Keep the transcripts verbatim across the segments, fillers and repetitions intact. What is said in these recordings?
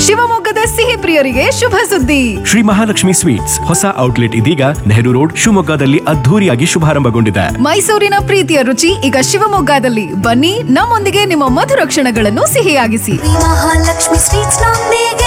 ಶಿವಮೊಗ್ಗದ ಸಿಹಿ ಪ್ರಿಯರಿಗೆ ಶುಭ ಸುದ್ದಿ. ಶ್ರೀ ಮಹಾಲಕ್ಷ್ಮಿ ಸ್ವೀಟ್ಸ್ ಹೊಸ ಔಟ್ಲೆಟ್ ಇದೀಗ ನೆಹರು ರೋಡ್ ಶಿವಮೊಗ್ಗದಲ್ಲಿ ಅದ್ಧೂರಿಯಾಗಿ ಶುಭಾರಂಭಗೊಂಡಿದೆ. ಮೈಸೂರಿನ ಪ್ರೀತಿಯ ರುಚಿ ಈಗ ಶಿವಮೊಗ್ಗದಲ್ಲಿ. ಬನ್ನಿ, ನಮ್ಮೊಂದಿಗೆ ನಿಮ್ಮ ಮಧುರ ಕ್ಷಣಗಳನ್ನು ಸಿಹಿಯಾಗಿಸಿ. ಮಹಾಲಕ್ಷ್ಮಿ ಸ್ವೀಟ್ಸ್ ನೊಂದಿಗೆ.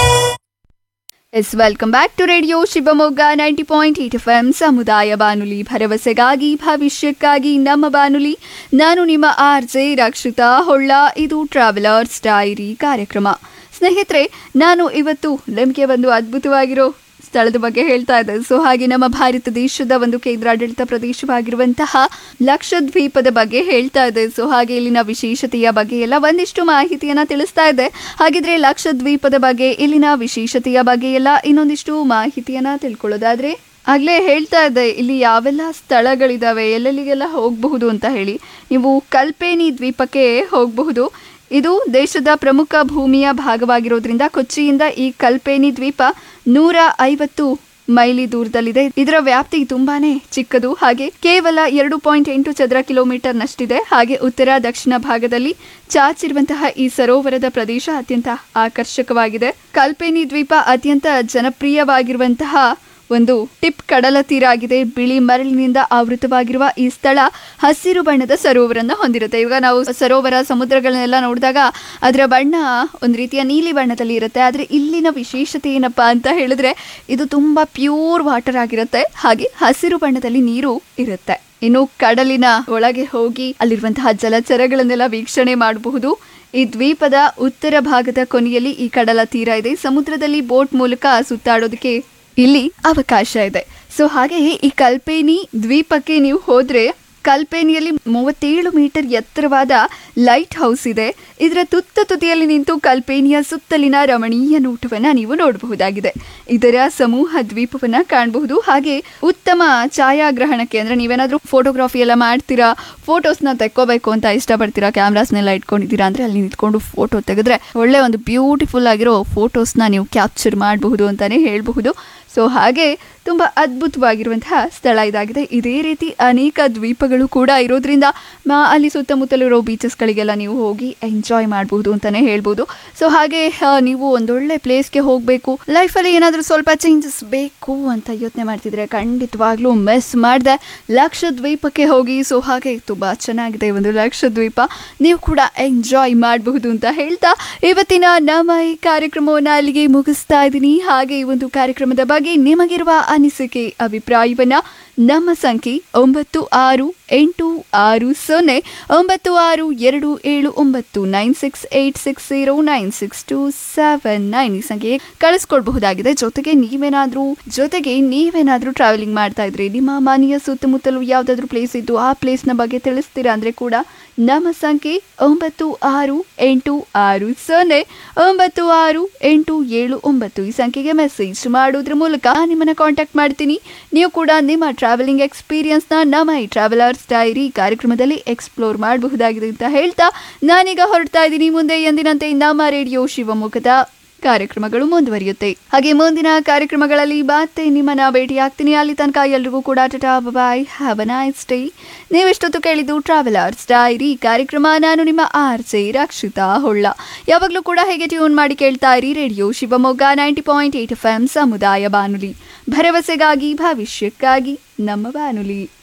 S welcome back to radio Shivamogga ninety point eight F M ಸಮುದಾಯ ಬಾನುಲಿ, ಭರವಸೆಗಾಗಿ ಭವಿಷ್ಯಕ್ಕಾಗಿ ನಮ್ಮ ಬಾನುಲಿ. ನಾನು ನಿಮ್ಮ ಆರ್ ಜೆ ರಕ್ಷಿತಾ ಹೊಳ್ಳ. ಇದು ಟ್ರಾವೆಲರ್ಸ್ ಡೈರಿ ಕಾರ್ಯಕ್ರಮ. ಸ್ನೇಹಿತರೆ, ನಾನು ಇವತ್ತು ನಿಮಗೆ ಒಂದು ಅದ್ಭುತವಾಗಿರೋ ಸ್ಥಳದ ಬಗ್ಗೆ ಹೇಳ್ತಾ ಇದ್ದೆ. ಸೊ ಹಾಗೆ ನಮ್ಮ ಭಾರತ ದೇಶದ ಒಂದು ಕೇಂದ್ರಾಡಳಿತ ಪ್ರದೇಶವಾಗಿರುವಂತಹ ಲಕ್ಷದ್ವೀಪದ ಬಗ್ಗೆ ಹೇಳ್ತಾ ಇದೆ. ಸೊ ಹಾಗೆ ಇಲ್ಲಿನ ವಿಶೇಷತೆಯ ಬಗ್ಗೆ ಎಲ್ಲ ಒಂದಿಷ್ಟು ಮಾಹಿತಿಯನ್ನ ತಿಳಿಸ್ತಾ ಇದೆ. ಹಾಗಿದ್ರೆ ಲಕ್ಷದ್ವೀಪದ ಬಗ್ಗೆ, ಇಲ್ಲಿನ ವಿಶೇಷತೆಯ ಬಗ್ಗೆ ಎಲ್ಲ ಇನ್ನೊಂದಿಷ್ಟು ಮಾಹಿತಿಯನ್ನ ತಿಳ್ಕೊಳ್ಳೋದಾದ್ರೆ, ಆಗ್ಲೇ ಹೇಳ್ತಾ ಇದ್ದೆ ಇಲ್ಲಿ ಯಾವೆಲ್ಲ ಸ್ಥಳಗಳಿದಾವೆ, ಎಲ್ಲೆಲ್ಲಿಗೆಲ್ಲ ಹೋಗಬಹುದು ಅಂತ ಹೇಳಿ. ನೀವು ಕಲ್ಪೇನಿ ದ್ವೀಪಕ್ಕೆ ಹೋಗಬಹುದು. ಇದು ದೇಶದ ಪ್ರಮುಖ ಭೂಮಿಯ ಭಾಗವಾಗಿರೋದ್ರಿಂದ ಕೊಚ್ಚಿಯಿಂದ ಈ ಕಲ್ಪೇನಿ ದ್ವೀಪ ನೂರ ಐವತ್ತು ಮೈಲಿ ದೂರದಲ್ಲಿದೆ. ಇದರ ವ್ಯಾಪ್ತಿ ತುಂಬಾನೇ ಚಿಕ್ಕದು. ಹಾಗೆ ಕೇವಲ ಎರಡು ಪಾಯಿಂಟ್ ಎಂಟು ಚದರ ಕಿಲೋಮೀಟರ್ ನಷ್ಟಿದೆ. ಹಾಗೆ ಉತ್ತರ ದಕ್ಷಿಣ ಭಾಗದಲ್ಲಿ ಚಾಚಿರುವಂತಹ ಈ ಸರೋವರದ ಪ್ರದೇಶ ಅತ್ಯಂತ ಆಕರ್ಷಕವಾಗಿದೆ. ಕಲ್ಪೇನಿ ದ್ವೀಪ ಅತ್ಯಂತ ಜನಪ್ರಿಯವಾಗಿರುವಂತಹ ಒಂದು ಟಿಪ್ ಕಡಲ ತೀರ ಆಗಿದೆ. ಬಿಳಿ ಮರಳಿನಿಂದ ಆವೃತವಾಗಿರುವ ಈ ಸ್ಥಳ ಹಸಿರು ಬಣ್ಣದ ಸರೋವರನ್ನ ಹೊಂದಿರುತ್ತೆ. ಇವಾಗ ನಾವು ಸರೋವರ, ಸಮುದ್ರಗಳನ್ನೆಲ್ಲ ನೋಡಿದಾಗ ಅದರ ಬಣ್ಣ ಒಂದು ರೀತಿಯ ನೀಲಿ ಬಣ್ಣದಲ್ಲಿ ಇರುತ್ತೆ. ಆದರೆ ಇಲ್ಲಿನ ವಿಶೇಷತೆ ಏನಪ್ಪಾ ಅಂತ ಹೇಳಿದ್ರೆ, ಇದು ತುಂಬಾ ಪ್ಯೂರ್ ವಾಟರ್ ಆಗಿರುತ್ತೆ. ಹಾಗೆ ಹಸಿರು ಬಣ್ಣದಲ್ಲಿ ನೀರು ಇರುತ್ತೆ. ಇನ್ನು ಕಡಲಿನ ಒಳಗೆ ಹೋಗಿ ಅಲ್ಲಿರುವಂತಹ ಜಲಚರಗಳನ್ನೆಲ್ಲ ವೀಕ್ಷಣೆ ಮಾಡಬಹುದು. ಈ ದ್ವೀಪದ ಉತ್ತರ ಭಾಗದ ಕೊನೆಯಲ್ಲಿ ಈ ಕಡಲ ತೀರ ಇದೆ. ಸಮುದ್ರದಲ್ಲಿ ಬೋಟ್ ಮೂಲಕ ಸುತ್ತಾಡೋದಕ್ಕೆ ಇಲ್ಲಿ ಅವಕಾಶ ಇದೆ. ಸೊ ಹಾಗೆ ಈ ಕಲ್ಪೇನಿ ದ್ವೀಪಕ್ಕೆ ನೀವು ಹೋದ್ರೆ, ಕಲ್ಪೇನಿಯಲ್ಲಿ ಮೂವತ್ತೇಳು ಮೀಟರ್ ಎತ್ತರವಾದ ಲೈಟ್ ಹೌಸ್ ಇದೆ. ಇದರ ತುತ್ತ ತುದಿಯಲ್ಲಿ ನಿಂತು ಕಲ್ಪೇನಿಯ ಸುತ್ತಲಿನ ರಮಣೀಯ ನೋಟವನ್ನ ನೀವು ನೋಡಬಹುದಾಗಿದೆ. ಇದರ ಸಮೂಹ ದ್ವೀಪವನ್ನ ಕಾಣಬಹುದು. ಹಾಗೆ ಉತ್ತಮ ಛಾಯಾಗ್ರಹಣಕ್ಕೆ, ಅಂದ್ರೆ ನೀವೇನಾದ್ರೂ ಫೋಟೋಗ್ರಫಿ ಎಲ್ಲ ಮಾಡ್ತೀರಾ, ಫೋಟೋಸ್ನ ತೆಕ್ಕೋಬೇಕು ಅಂತ ಇಷ್ಟಪಡ್ತೀರಾ, ಕ್ಯಾಮ್ರಾಸ್ನೆಲ್ಲ ಇಟ್ಕೊಂಡಿದ್ದೀರಾ ಅಂದ್ರೆ ಅಲ್ಲಿ ನಿಂತ್ಕೊಂಡು ಫೋಟೋ ತೆಗೆದ್ರೆ ಒಳ್ಳೆ ಒಂದು ಬ್ಯೂಟಿಫುಲ್ ಆಗಿರೋ ಫೋಟೋಸ್ನ ನೀವು ಕ್ಯಾಪ್ಚರ್ ಮಾಡಬಹುದು ಅಂತಾನೆ ಹೇಳ್ಬಹುದು. ಸೊ ಹಾಗೆ ತುಂಬ ಅದ್ಭುತವಾಗಿರುವಂತಹ ಸ್ಥಳ ಇದಾಗಿದೆ. ಇದೇ ರೀತಿ ಅನೇಕ ದ್ವೀಪಗಳು ಕೂಡ ಇರೋದ್ರಿಂದ ಅಲ್ಲಿ ಸುತ್ತಮುತ್ತಲಿರೋ ಬೀಚಸ್ಗಳಿಗೆಲ್ಲ ನೀವು ಹೋಗಿ ಎಂಜಾಯ್ ಮಾಡಬಹುದು ಅಂತಾನೆ ಹೇಳ್ಬೋದು. ಸೊ ಹಾಗೆ ನೀವು ಒಂದೊಳ್ಳೆ ಪ್ಲೇಸ್ಗೆ ಹೋಗಬೇಕು, ಲೈಫಲ್ಲಿ ಏನಾದರೂ ಸ್ವಲ್ಪ ಚೇಂಜಸ್ ಬೇಕು ಅಂತ ಯೋಚನೆ ಮಾಡ್ತಿದ್ರೆ ಖಂಡಿತವಾಗ್ಲೂ ಮಿಸ್ ಮಾಡಿದೆ ಲಕ್ಷದ್ವೀಪಕ್ಕೆ ಹೋಗಿ. ಸೊ ಹಾಗೆ ತುಂಬ ಚೆನ್ನಾಗಿದೆ ಒಂದು ಲಕ್ಷದ್ವೀಪ, ನೀವು ಕೂಡ ಎಂಜಾಯ್ ಮಾಡಬಹುದು ಅಂತ ಹೇಳ್ತಾ ಇವತ್ತಿನ ನಮ್ಮ ಈ ಕಾರ್ಯಕ್ರಮವನ್ನು ಅಲ್ಲಿಗೆ ಮುಗಿಸ್ತಾ ಇದ್ದೀನಿ. ಹಾಗೆ ಈ ಒಂದು ಕಾರ್ಯಕ್ರಮದ ಬಗ್ಗೆ ನಿಮಗಿರುವ ಅನಿಸಿಕೆ, ಅಭಿಪ್ರಾಯವನ್ನ ನಮ್ಮ ಸಂಖ್ಯೆ ಒಂಬತ್ತು ಆರು ಎಂಟು ಆರು ಸೊನ್ನೆ ಒಂಬತ್ತು ಆರು ಎರಡು ಏಳು ಒಂಬತ್ತು nine six eight six zero nine six two seven nine ಈ ಸಂಖ್ಯೆಗೆ ಕಳಿಸ್ಕೊಡ್ಬಹುದಾಗಿದೆ. ಜೊತೆಗೆ ನೀವೇನಾದ್ರೂ ಜೊತೆಗೆ ನೀವೇನಾದ್ರೂ ಟ್ರಾವೆಲಿಂಗ್ ಮಾಡ್ತಾ ಇದ್ರಿ, ನಿಮ್ಮ ಮನೆಯ ಸುತ್ತಮುತ್ತಲೂ ಯಾವ್ದಾದ್ರು ಪ್ಲೇಸ್ ಇದ್ದು ಆ ಪ್ಲೇಸ್ನ ಬಗ್ಗೆ ತಿಳಿಸ್ತೀರಾ ಅಂದ್ರೆ ಕೂಡ ನಮ್ಮ ಸಂಖ್ಯೆ ಒಂಬತ್ತು ಆರು ಎಂಟು ಆರು ಸೊನ್ನೆ ಒಂಬತ್ತು ಆರು ಎಂಟು ಏಳು ಒಂಬತ್ತು ಈ ಸಂಖ್ಯೆಗೆ ಮೆಸೇಜ್ ಮಾಡೋದ್ರ ಮೂಲಕ ನಿಮ್ಮನ್ನ ಕಾಂಟ್ಯಾಕ್ಟ್ ಮಾಡ್ತೀನಿ. ನೀವು ಕೂಡ ನಿಮ್ಮ ಟ್ರಾವೆಲಿಂಗ್ ಎಕ್ಸ್ಪೀರಿಯನ್ಸ್ನ ನಮ್ಮ ಈ ಟ್ರಾವೆಲರ್ಸ್ ಡೈರಿ ಕಾರ್ಯಕ್ರಮದಲ್ಲಿ ಎಕ್ಸ್ಪ್ಲೋರ್ ಮಾಡಬಹುದಾಗಿದೆ ಅಂತ ಹೇಳ್ತಾ ನಾನೀಗ ಹೊರಡ್ತಾ ಇದ್ದೀನಿ. ಮುಂದೆ ಎಂದಿನಂತೆ ನಮ್ಮ ರೇಡಿಯೋ ಶಿವಮೊಗ್ಗದ ಕಾರ್ಯಕ್ರಮಗಳು ಮುಂದುವರಿಯುತ್ತೆ. ಹಾಗೆ ಮುಂದಿನ ಕಾರ್ಯಕ್ರಮಗಳಲ್ಲಿ ಮತ್ತೆ ನಿಮ್ಮನ್ನ ಭೇಟಿ ಆಗ್ತೀನಿ. ಅಲ್ಲಿ ತನಕ ಎಲ್ರಿಗೂ ಕೂಡ ಟಾಟಾ ಬಾಯ್, ಹ್ಯಾವ್ ಅ ನೈಸ್ ಡೇ. ನೀವೆಷ್ಟೊತ್ತು ಕೇಳಿದ್ದು ಟ್ರಾವೆಲರ್ಸ್ ಡೈರಿ ಕಾರ್ಯಕ್ರಮ. ನಾನು ನಿಮ್ಮ ಆರ್ ಜೆ ರಕ್ಷಿತಾ ಹೊಳ್ಳ. ಯಾವಾಗಲೂ ಕೂಡ ಹೇಗೆ ಟ್ಯೂನ್ ಮಾಡಿ ಕೇಳ್ತಾ ಇರಿ radio Shivamogga ninety point eight F M ಸಮುದಾಯ ಬಾನುಲಿ, ಭರವಸೆಗಾಗಿ ಭವಿಷ್ಯಕ್ಕಾಗಿ ನಮ್ಮ ಬಾನುಲಿ.